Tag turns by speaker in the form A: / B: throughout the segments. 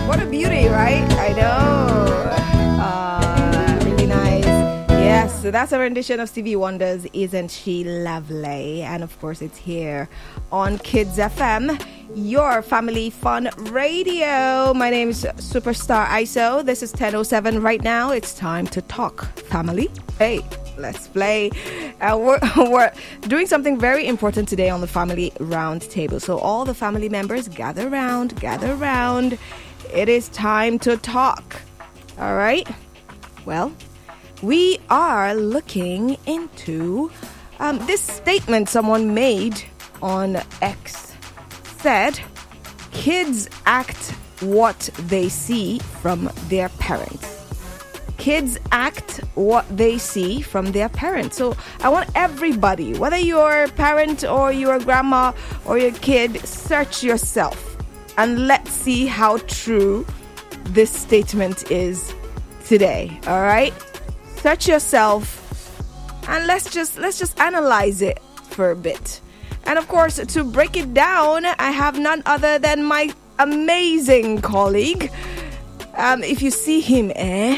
A: What a beauty, right? I know. Really nice. Yes, so that's a rendition of Stevie Wonder's Isn't She Lovely? And of course, it's here on Kids FM, your family fun radio. My name is Superstar ISO. This is 10:07 right now. It's time to talk family. Hey, let's play. We're doing something very important today on the family round table. So all the family members gather around. It is time to talk. All right? Well, we are looking into this statement someone made on X. Said, kids act what they see from their parents. Kids act what they see from their parents. So I want everybody, whether you're a parent or you're a grandma or your kid, search yourself and let's see how true this statement is today. All right? Search yourself and let's just analyze it for a bit. And of course, to break it down, I have none other than my amazing colleague. If you see him,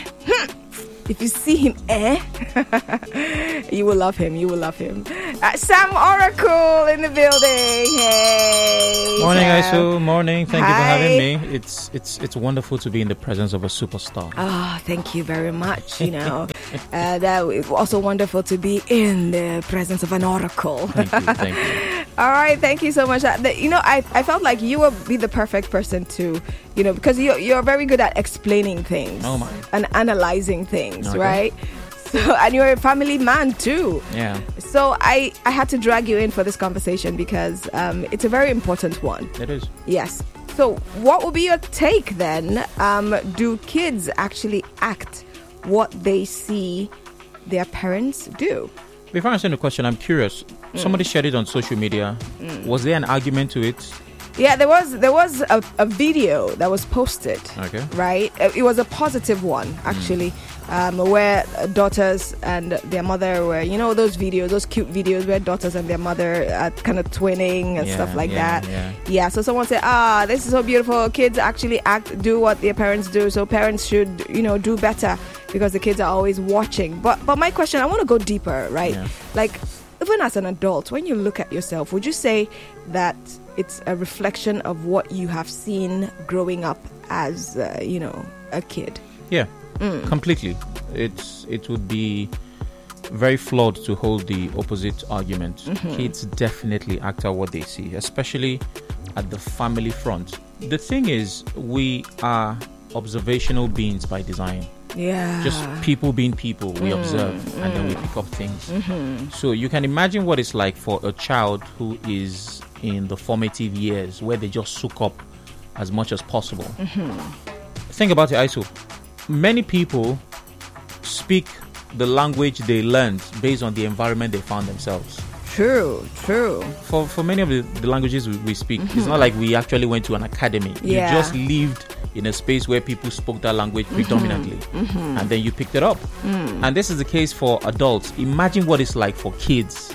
A: you will love him. Sam Oracle in the building. Hey.
B: Morning,
A: Sam.
B: Isu. Morning. Thank you for
A: Hi.
B: having me. It's wonderful to be in the presence of a superstar.
A: Oh, thank you very much. That was also wonderful to be in the presence of an oracle.
B: Thank you.
A: All right, thank you so much. I felt like you would be the perfect person to, because you're very good at explaining things.
B: Oh my.
A: And analyzing things,
B: Okay.
A: right? So, and you're a family man too.
B: Yeah.
A: So I had to drag you in for this conversation because it's a very important one.
B: It is.
A: Yes. So what will be your take then? Do kids actually act what they see their parents do?
B: Before answering the question, I'm curious. Somebody shared it on social media. Was there an argument to it?
A: Yeah, there was a video that was posted.
B: Okay.
A: Right? It was a positive one, actually, where daughters and their mother were, those videos, those cute videos where daughters and their mother are kind of twinning and stuff like that. Yeah, so someone said, this is so beautiful. Kids actually do what their parents do. So parents should, do better because the kids are always watching. But my question, I want to go deeper, right?
B: Yeah.
A: Like, even as an adult, when you look at yourself, would you say that it's a reflection of what you have seen growing up as, a kid?
B: Yeah. Completely. It would be very flawed to hold the opposite argument. Kids definitely act out what they see, especially at the family front. The thing is, we are observational beings by design.
A: Yeah.
B: Just people being people, we observe and then we pick up things. So you can imagine what it's like for a child who is in the formative years where they just soak up as much as possible. Think about it, Isu. Many people speak the language they learned based on the environment they found themselves.
A: True.
B: For many of the languages we speak, it's not like we actually went to an academy.
A: Yeah.
B: You just lived in a space where people spoke that language predominantly, and then you picked it up. And this is the case for adults. Imagine what it's like for kids.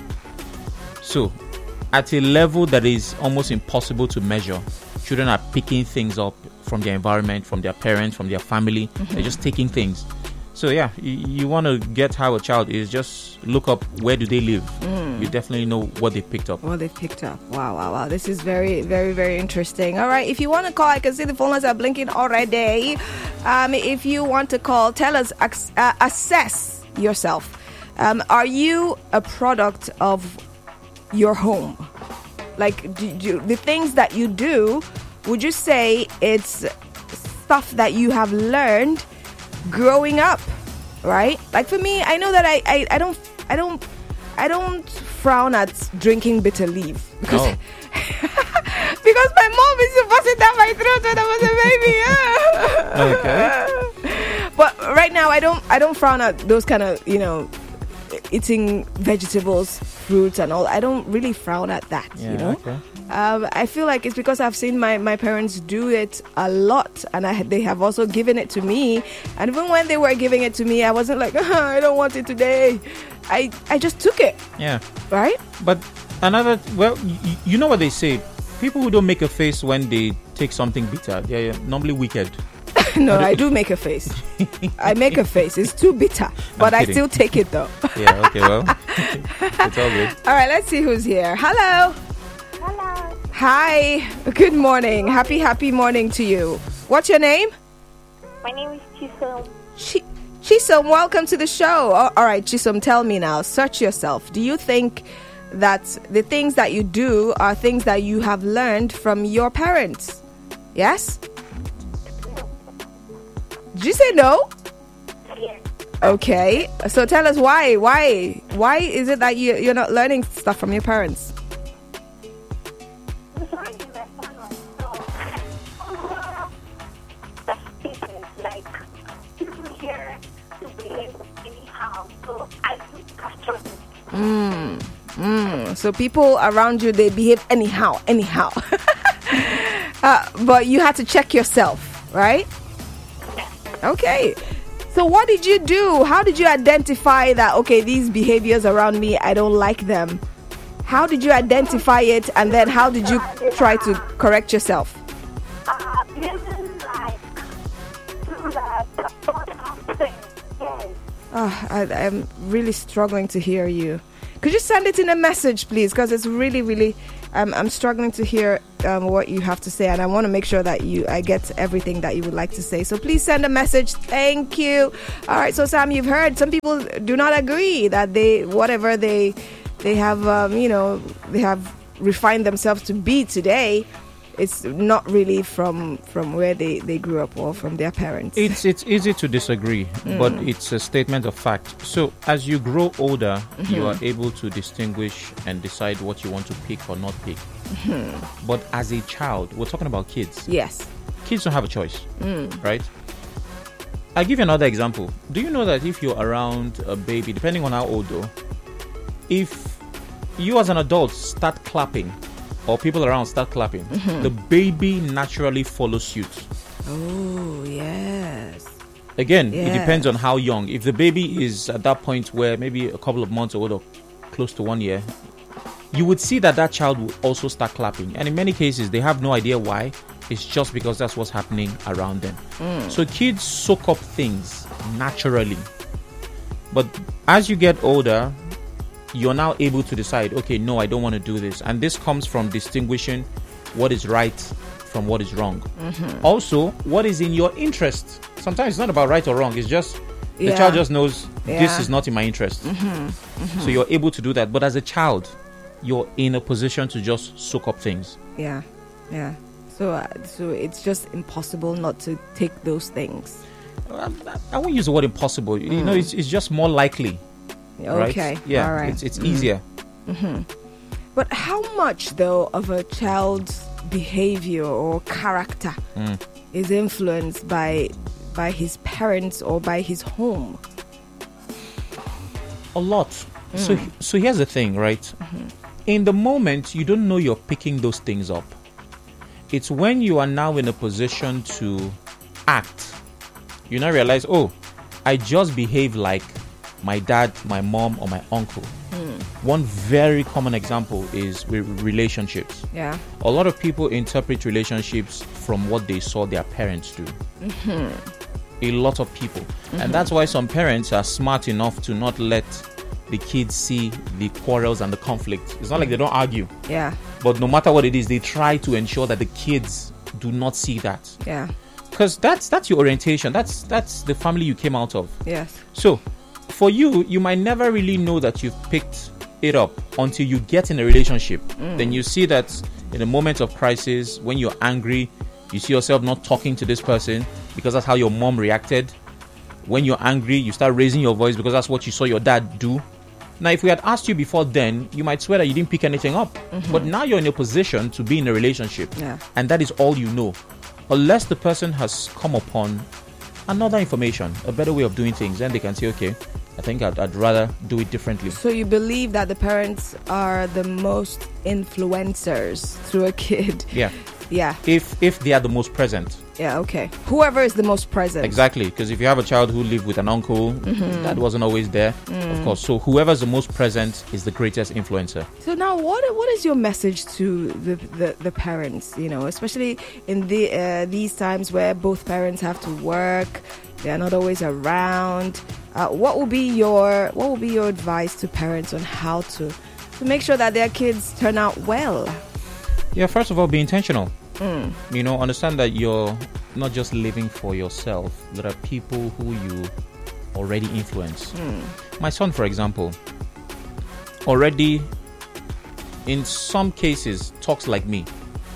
B: So, at a level that is almost impossible to measure, children are picking things up from their environment, from their parents, from their family. They're just taking things. So yeah, you want to get how a child is, just look up where do they live. You definitely know what they picked up.
A: What they picked up. Wow. This is very, very, very interesting. All right, if you want to call, I can see the phone lines are blinking already. If you want to call, tell us, assess yourself. Are you a product of your home? Like, the things that you do, would you say it's stuff that you have learned growing up, right? Like for me, I know that I don't frown at drinking bitter leaf because because my mom used to bust it down my throat when I was a baby.
B: Okay.
A: But right now, I don't frown at those kind of eating vegetables, fruits, and all. I don't really frown at that.
B: Okay.
A: I feel like it's because I've seen my parents do it a lot, and they have also given it to me. And even when they were giving it to me, I wasn't like, I don't want it today. I just took it.
B: Yeah.
A: Right?
B: But you know what they say, People who don't make a face when they take something bitter, they're normally wicked.
A: No, I do make a face. I make a face. It's too bitter, but I still take it though.
B: Yeah, okay, well, it's all good.
A: All right, let's see who's here. Hello.
C: Hello.
A: Hi. Good morning. Happy morning to you. What's your name?
C: My name is Chisom.
A: Chisom, welcome to the show. All right, Chisom, tell me now. Search yourself. Do you think that the things that you do are things that you have learned from your parents? Yes? Did you say no?
C: Yes.
A: Okay. So tell us why. Why is it that you're not learning stuff from your parents? So people around you, they behave anyhow. But you had to check yourself, right? Okay. So what did you do? How did you identify that, okay, these behaviors around me, I don't like them? How did you identify it, and then how did you try to correct yourself? I'm really struggling to hear you. Could you send it in a message, please? Because it's really, I'm struggling to hear what you have to say, and I want to make sure that I get everything that you would like to say. So please send a message. Thank you. All right, so Sam, you've heard some people do not agree that they have, they have refined themselves to be today. It's not really from where they grew up or from their parents.
B: It's easy to disagree, but it's a statement of fact. So as you grow older, you are able to distinguish and decide what you want to pick or not pick. But as a child, we're talking about kids.
A: Yes.
B: Kids don't have a choice, right? I'll give you another example. Do you know that if you're around a baby, depending on how old though, if you as an adult start clapping, or people around start clapping, the baby naturally follows suit.
A: Oh, yes.
B: Again, it depends on how young. If the baby is at that point where maybe a couple of months old or close to 1 year, you would see that child will also start clapping. And in many cases, they have no idea why. It's just because that's what's happening around them. So kids soak up things naturally. But as you get older, you're now able to decide, okay, no, I don't want to do this. And this comes from distinguishing what is right from what is wrong. Also, what is in your interest. Sometimes it's not about right or wrong. It's just, the child just knows this is not in my interest. So you're able to do that. But as a child, you're in a position to just soak up things.
A: Yeah. So it's just impossible not to take those things.
B: I won't use the word impossible. You know, it's just more likely.
A: Okay.
B: Right? Yeah.
A: All right.
B: It's easier.
A: But how much though of a child's behavior or character is influenced by his parents or by his home?
B: A lot. So here's the thing, right? In the moment, you don't know you're picking those things up. It's when you are now in a position to act, you now realize, oh, I just behave like my dad, my mom, or my uncle. One very common example is with relationships.
A: Yeah.
B: A lot of people interpret relationships from what they saw their parents do. A lot of people. And that's why some parents are smart enough to not let the kids see the quarrels and the conflict. It's not like they don't argue.
A: Yeah.
B: But no matter what it is, they try to ensure that the kids do not see that.
A: Yeah.
B: Because that's your orientation. That's the family you came out of.
A: Yes.
B: So for you might never really know that you've picked it up until you get in a relationship. Then you see that in a moment of crisis, when you're angry, you see yourself not talking to this person because that's how your mom reacted. When you're angry, you start raising your voice because that's what you saw your dad do. Now, if we had asked you before then, you might swear that you didn't pick anything up. But now you're in a position to be in a relationship.
A: Yeah.
B: And that is all you know. Unless the person has come upon another information, a better way of doing things, then they can say, okay, I think I'd rather do it differently.
A: So you believe that the parents are the most influencers through a kid?
B: Yeah.
A: Yeah.
B: If they are the most present.
A: Yeah, okay. Whoever is the most present.
B: Exactly, because if you have a child who lived with an uncle, that wasn't always there, of course. So whoever's the most present is the greatest influencer.
A: So now, what is your message to the parents? You know, especially in these times where both parents have to work, they are not always around. What will be your advice to parents on how to make sure that their kids turn out well?
B: Yeah, first of all, be intentional. You know, understand that you're not just living for yourself. There are people who you already influence. My son, for example, already in some cases talks like me.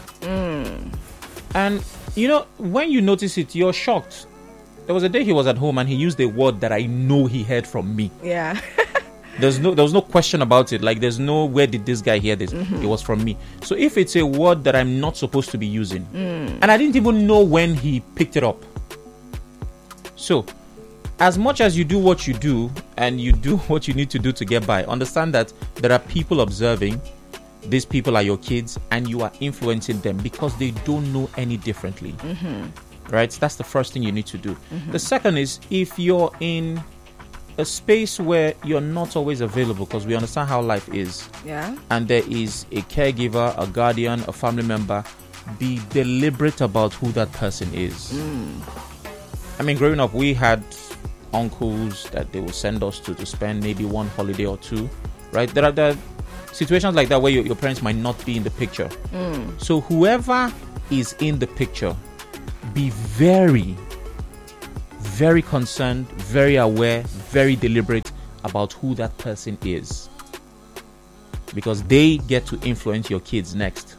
B: And you know, when you notice it, you're shocked. There was a day he was at home and he used a word that I know he heard from me.
A: Yeah.
B: There was no question about it. Like, there's no, where did this guy hear this? It was from me. So if it's a word that I'm not supposed to be using, and I didn't even know when he picked it up. So, as much as you do what you do, and you do what you need to do to get by, understand that there are people observing. These people are your kids, and you are influencing them because they don't know any differently. Right? That's the first thing you need to do. The second is, if you're in a space where you're not always available, because we understand how life is, and there is a caregiver, a guardian, a family member, be deliberate about who that person is. I mean, growing up, we had uncles that they would send us to spend maybe one holiday or two, right? There are situations like that where your parents might not be in the picture. So whoever is in the picture, be very, very concerned, very aware, very deliberate about who that person is, because they get to influence your kids next.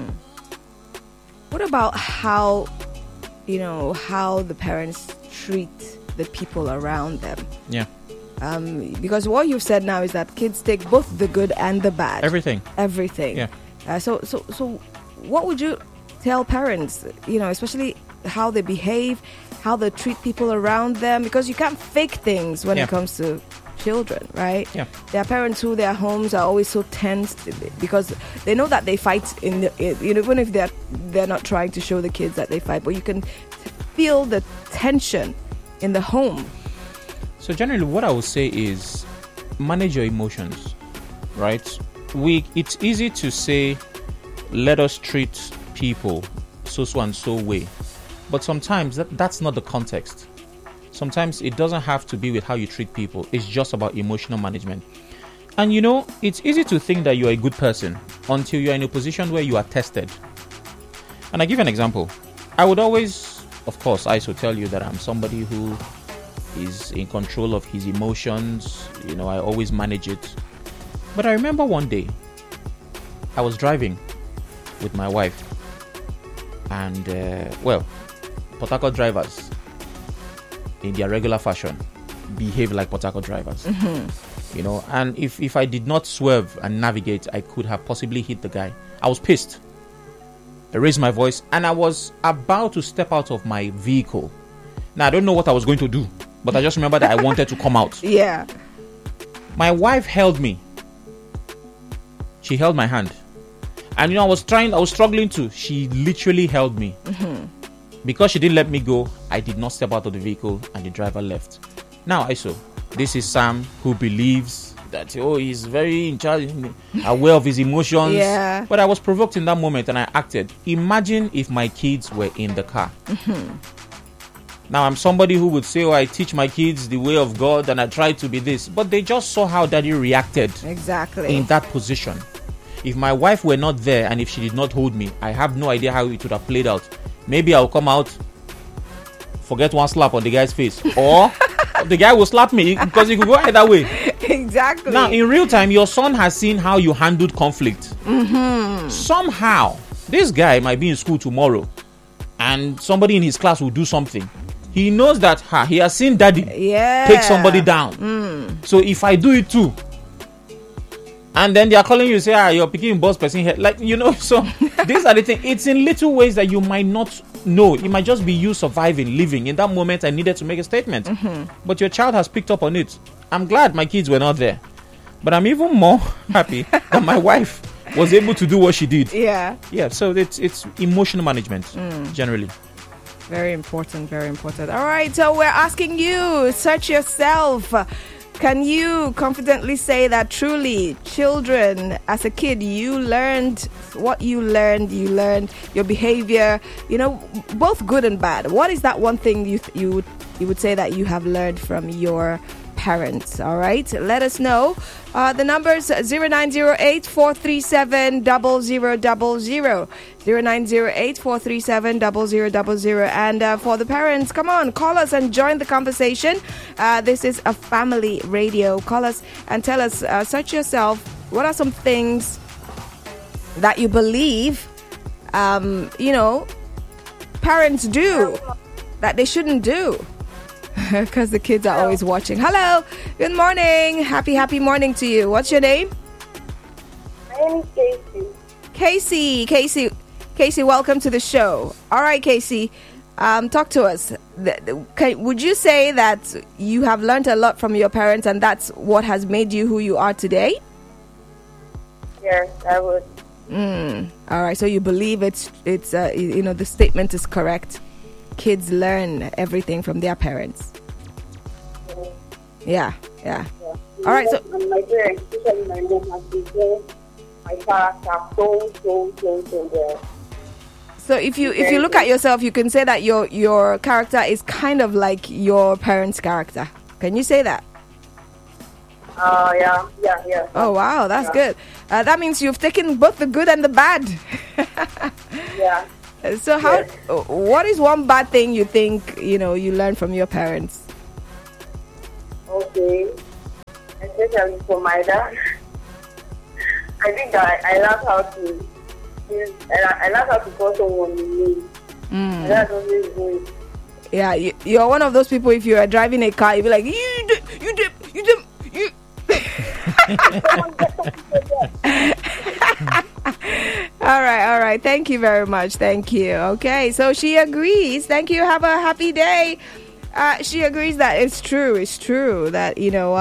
A: What about how the parents treat the people around them?
B: Yeah.
A: Because what you've said now is that kids take both the good and the bad.
B: Everything.
A: Yeah. So what would you tell parents, especially how they behave, how they treat people around them? Because you can't fake things when it comes to children, right?
B: Yeah.
A: There are parents who their homes are always so tense because they know that they fight even if they're not trying to show the kids that they fight, but you can feel the tension in the home.
B: So generally what I would say is manage your emotions, right? It's easy to say, let us treat people so and so way. But sometimes that's not the context. Sometimes it doesn't have to be with how you treat people. It's just about emotional management. And it's easy to think that you're a good person until you're in a position where you are tested. And I give an example. I would always, of course, ISO tell you that I'm somebody who is in control of his emotions. I always manage it. But I remember one day, I was driving with my wife. And, Port Harcourt drivers, in their regular fashion, behave like Port Harcourt drivers. And if I did not swerve and navigate, I could have possibly hit the guy. I was pissed. I raised my voice and I was about to step out of my vehicle. Now, I don't know what I was going to do, but I just remember that I wanted to come out.
A: Yeah.
B: My wife held me. She held my hand. And I was struggling to. She literally held me. Because she didn't let me go, I did not step out of the vehicle and the driver left. Now, this is Sam, who believes that, he's very in charge, aware of his emotions.
A: Yeah.
B: But I was provoked in that moment and I acted. Imagine if my kids were in the car. Now, I'm somebody who would say, I teach my kids the way of God and I try to be this. But they just saw how daddy reacted.
A: Exactly.
B: In that position. If my wife were not there and if she did not hold me, I have no idea how it would have played out. Maybe I'll come out, forget one slap on the guy's face. Or the guy will slap me because he could go either way.
A: Exactly.
B: Now, in real time, your son has seen how you handled conflict. Somehow, this guy might be in school tomorrow and somebody in his class will do something. He knows that he has seen daddy take somebody down. So if I do it too, and then they are calling you, say, you're picking boss person here. So these are the things. It's in little ways that you might not know. It might just be you surviving, living. In that moment, I needed to make a statement. But your child has picked up on it. I'm glad my kids were not there. But I'm even more happy that my wife was able to do what she did.
A: Yeah.
B: Yeah, so it's emotional management generally.
A: Very important, very important. All right, so we're asking you, search yourself. Can you confidently say that truly, children, as a kid, you learned what you learned your behavior, both good and bad. What is that one thing you would say that you have learned from your parents? All right, let us know. The number's 0908 437 0000, 0908 437 0000. And for the parents, come on, call us and join the conversation. This is a family radio. Call us and tell us, search yourself, what are some things that you believe, parents do that they shouldn't do? Because the kids are always watching. Hello, good morning. Happy morning to you. What's your name?
C: My name is Casey.
A: Casey, welcome to the show. All right, Casey, talk to us. Would you say that you have learned a lot from your parents and that's what has made you who you are today?
C: Yes, I would.
A: All right, so you believe it's the statement is correct. Kids learn everything from their parents. Yeah. All right, so
C: my parents, especially my mom, has been doing my character so well.
A: So if you look at yourself, you can say that your character is kind of like your parents' character. Can you say that?
C: Yeah.
A: Oh wow, that's good. That means you've taken both the good and the bad.
C: Yeah.
A: So what is one bad thing you think you learned from your parents?
C: Okay, especially for my dad. I think I learned how to use. I learned how to call someone in need. That's always good.
A: Yeah, you're one of those people. If you are driving a car, you'll be like, you. All right. Thank you very much. Thank you. Okay, so she agrees. Thank you. Have a happy day. She agrees that it's true. It's true that,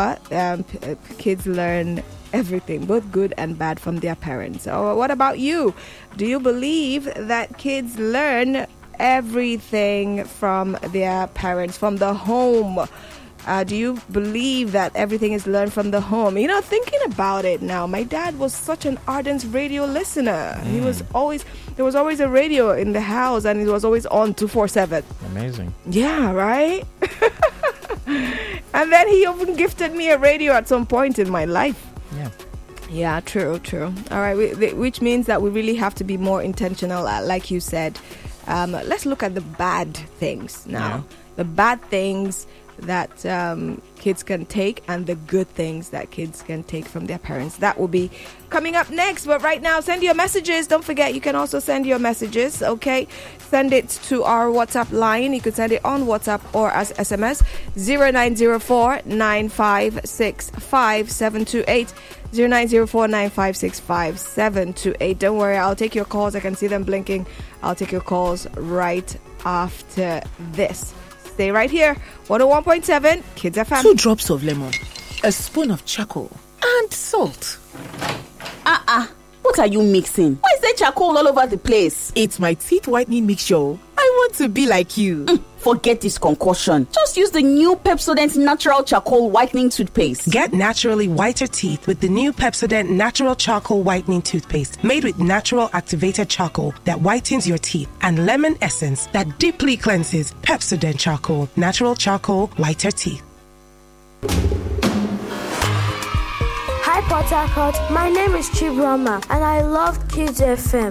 A: kids learn everything, both good and bad, from their parents. So what about you? Do you believe that kids learn everything from their parents, from the home? Do you believe that everything is learned from the home? Thinking about it now, my dad was such an ardent radio listener. There was always a radio in the house, and it was always on 24/7.
B: Amazing.
A: Yeah, right? And then he even gifted me a radio at some point in my life. Yeah, true. All right, which means that we really have to be more intentional, like you said. Let's look at the bad things now.
B: Yeah.
A: The bad things that kids can take and the good things that kids can take from their parents. That will be coming up next. But right now, send your messages. Don't forget, you can also send your messages, okay? Send it to our WhatsApp line. You can send it on WhatsApp or as SMS, 0904 956 5728. 0904 956 5728. Don't worry, I'll take your calls. I can see them blinking. I'll take your calls right after this. Stay right here. 101.7 Kids FM.
D: 2 drops of lemon, a spoon of charcoal, and salt.
E: What are you mixing? Why is there charcoal all over the place?
D: It's my teeth whitening mixture. I want to be like you.
E: Forget this concoction. Just use the new Pepsodent Natural Charcoal Whitening Toothpaste.
F: Get naturally whiter teeth with the new Pepsodent Natural Charcoal Whitening Toothpaste, made with natural activated charcoal that whitens your teeth and lemon essence that deeply cleanses. Pepsodent Charcoal, natural charcoal, whiter teeth.
G: Hi, Port Harcourt. My name is Chibrama, and I love Kids FM.